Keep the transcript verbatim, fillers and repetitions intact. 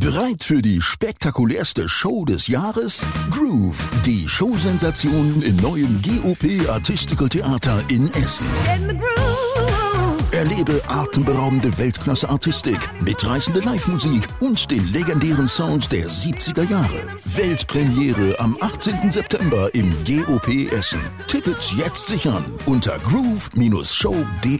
Bereit für die spektakulärste Show des Jahres? Groove, die Showsensation im neuen G O P Artistical Theater in Essen. In the groove. Erlebe atemberaubende Weltklasse-Artistik, mitreißende Live-Musik und den legendären Sound der siebziger Jahre. Weltpremiere am achtzehnten September im G O P Essen. Tickets jetzt sichern unter groove Bindestrich show punkt de.